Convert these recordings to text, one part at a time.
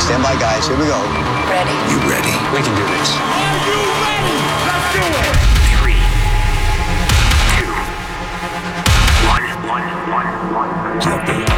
Stand by, guys. Here we go. Ready. You ready? We can do this. Are you ready? Let's do it. 3, 2, 1. Jump in.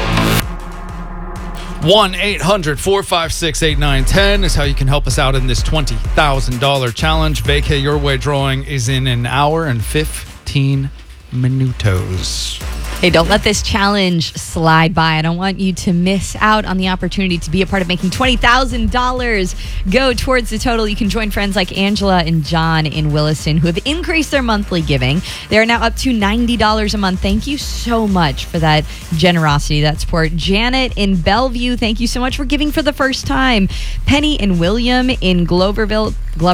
1-800-456-8910 is how you can help us out in this $20,000 challenge. Vacay Your Way drawing is in an hour and 15 minutos. Hey, don't let this challenge slide by. I don't want you to miss out on the opportunity to be a part of making $20,000 go towards the total. You can join friends like Angela and John in Williston who have increased their monthly giving. They're now up to $90 a month. Thank you so much for that generosity, that support. Janet in Bellevue, thank you so much for giving for the first time. Penny and William in Gloverville,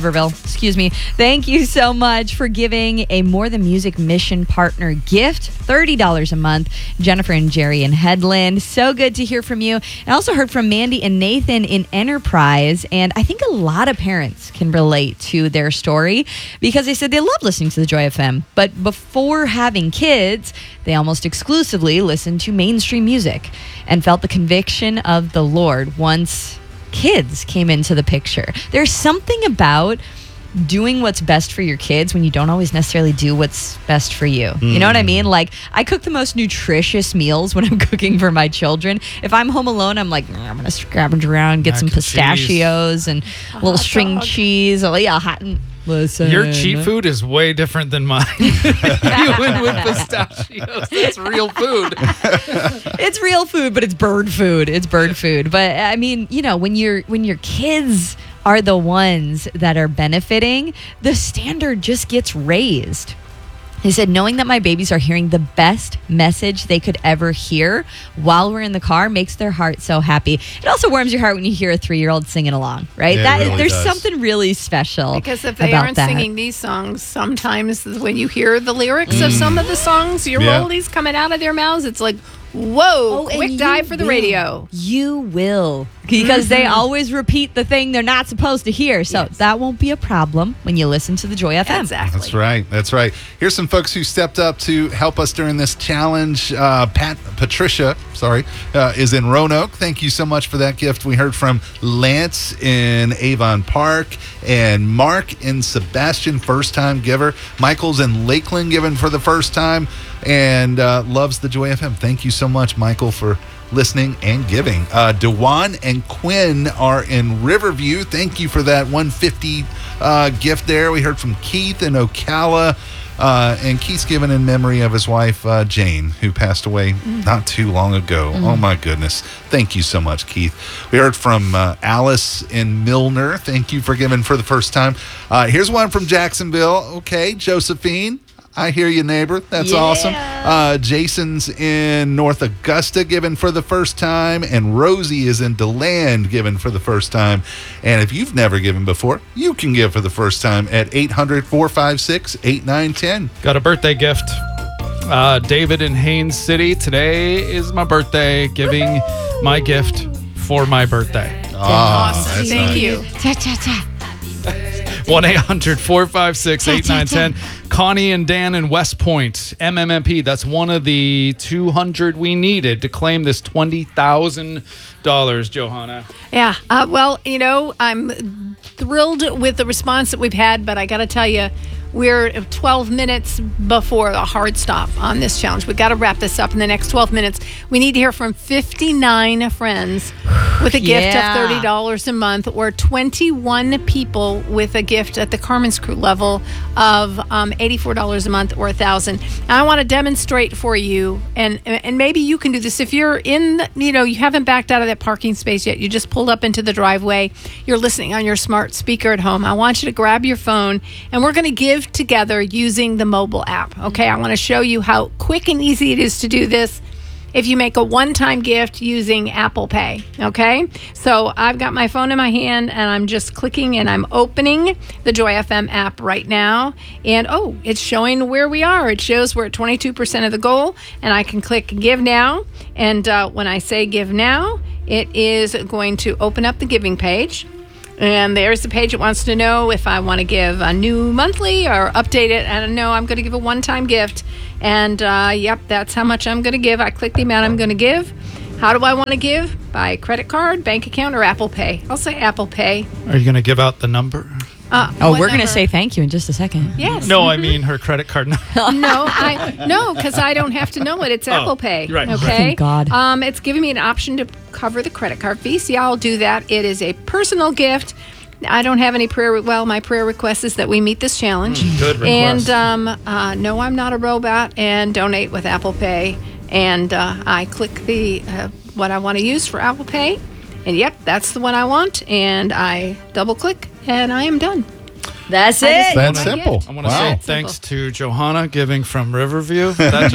thank you so much for giving a More Than Music Mission Partner gift, $30 a month. Jennifer and Jerry in Headland, so good to hear from you. And I also heard from Mandy and Nathan in Enterprise, and I think a lot of parents can relate to their story because they said they love listening to the Joy FM, but before having kids, they almost exclusively listened to mainstream music and felt the conviction of the Lord once kids came into the picture. There's something about doing what's best for your kids when you don't always necessarily do what's best for you. You know what I mean? Like, I cook the most nutritious meals when I'm cooking for my children. If I'm home alone, I'm like, I'm going to scavenge around, get some pistachios and a little string cheese. Oh, yeah, hot and... Listen. Your cheat food is way different than mine. You went with pistachios. That's real food. It's real food, but it's bird food. It's bird food. But I mean, you know, when your kids are the ones that are benefiting, the standard just gets raised. He said, knowing that my babies are hearing the best message they could ever hear while we're in the car makes their heart so happy. It also warms your heart when you hear a 3-year-old singing along, right? Yeah, it really there's does. something really special Because if they about aren't that. singing these songs, sometimes when you hear the lyrics of some of the songs, your oldies coming out of their mouths, it's like, whoa, and quick you dive for the will. radio. You will. Because they always repeat the thing they're not supposed to hear. So that won't be a problem when you listen to the Joy FM. Exactly. That's right. Here's some folks who stepped up to help us during this challenge. Patricia is in Roanoke. Thank you so much for that gift. We heard from Lance in Avon Park and Mark in Sebastian, first-time giver. Michael's in Lakeland, given for the first time, and loves the Joy FM. Thank you so much, Michael, for listening and giving. Dewan and Quinn are in Riverview. Thank you for that $150 gift there. We heard from Keith in Ocala, and Keith's given in memory of his wife Jane, who passed away not too long ago. Oh my goodness. Thank you so much, Keith. We heard from Alice in Milner. Thank you for giving for the first time. Here's one from Jacksonville. Okay, Josephine, I hear you, neighbor. That's awesome. Jason's in North Augusta, given for the first time. And Rosie is in DeLand, given for the first time. And if you've never given before, you can give for the first time at 800-456-8910. Got a birthday gift. David in Haines City. Today is my birthday. Giving my gift for my birthday. Awesome. Thank you. 1-800-456-8910. Connie and Dan in West Point, MMMP. That's one of the 200 we needed to claim this $20,000, Johanna. Yeah. Well, you know, I'm thrilled with the response that we've had, but I got to tell you, we're 12 minutes before a hard stop on this challenge. We've got to wrap this up in the next 12 minutes. We need to hear from 59 friends with a gift of $30 a month, or 21 people with a gift at the Carmen's Crew level of $84 a month or $1,000. I want to demonstrate for you, and maybe you can do this. If you're in, you haven't backed out of that parking space yet, you just pulled up into the driveway, you're listening on your smart speaker at home, I want you to grab your phone, and we're going to give together using the mobile app. Okay, I want to show you how quick and easy it is to do this if you make a one-time gift using Apple Pay. Okay, so I've got my phone in my hand and I'm just clicking and I'm opening the Joy FM app right now, and it's showing where we are. It shows we're at 22% of the goal, and I can click Give Now, and when I say Give Now, it is going to open up the giving page. And there's the page. It wants to know if I want to give a new monthly or update it. And no, I'm going to give a one-time gift. And, that's how much I'm going to give. I click the amount I'm going to give. How do I want to give? By credit card, bank account, or Apple Pay? I'll say Apple Pay. Are you going to give out the number? Oh, What we're going to number? say thank you in just a second. Yes. No, I mean her credit card number. No, because I don't have to know it. It's Apple Pay. right. Okay. Thank God. It's giving me an option to cover the credit card fee. See, I'll do that. It is a personal gift. I don't have any prayer. Well, my prayer request is that we meet this challenge. Good request. And no, I'm not a robot. And donate with Apple Pay. And I click the what I want to use for Apple Pay. And yep, that's the one I want. And I double click, and I am done. That's I it. just- That's my simple. gift. I want to Wow. say Simple. thanks to Johanna giving from Riverview. That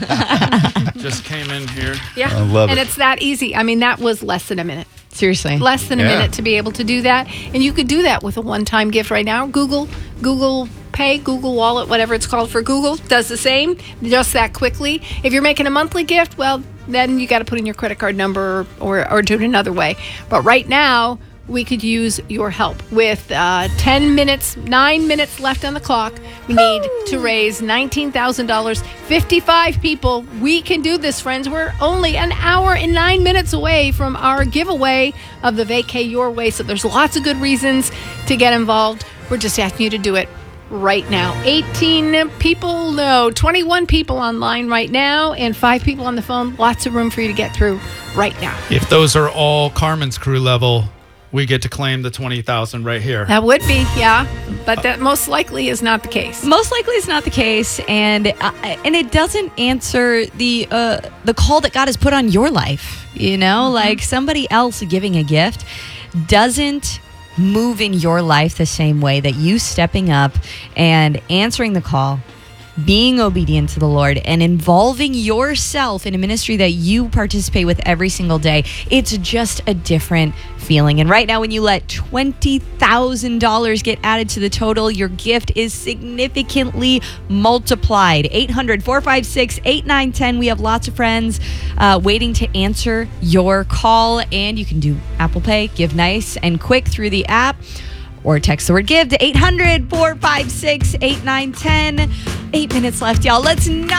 just came in here. Yeah, I love and it. it's that easy. I mean, that was less than a minute. Seriously. Less than a Yeah. minute to be able to do that. And you could do that with a one-time gift right now. Google Pay, Google Wallet, whatever it's called for Google, does the same, just that quickly. If you're making a monthly gift, well, then you got to put in your credit card number or do it another way. But right now, we could use your help. With 9 minutes left on the clock, we need to raise $19,000. 55 people. We can do this, friends. We're only an hour and 9 minutes away from our giveaway of the Vacay Your Way. So there's lots of good reasons to get involved. We're just asking you to do it right now. 18 people, no, 21 people online right now, and 5 people on the phone. Lots of room for you to get through right now. If those are all Carmen's crew level, we get to claim the 20,000 right here. That would be, yeah, but that most likely is not the case. Most likely it's not the case, and it doesn't answer the call that God has put on your life. You know, like somebody else giving a gift doesn't move in your life the same way that you stepping up and answering the call, being obedient to the Lord, and involving yourself in a ministry that you participate with every single day. It's just a different feeling. And right now, when you let $20,000 get added to the total, your gift is significantly multiplied. 800-456-8910. We have lots of friends waiting to answer your call, and you can do Apple Pay, Give Nice and Quick through the app, or text the word give to 800-456-8910. 8 minutes left, y'all. Let's not